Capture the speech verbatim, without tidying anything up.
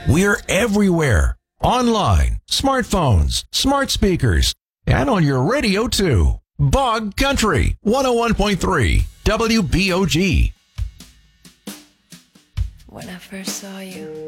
We're everywhere. Online, smartphones, smart speakers, and on your radio too. Bog Country, one oh one point three, W B O G. When I first saw you,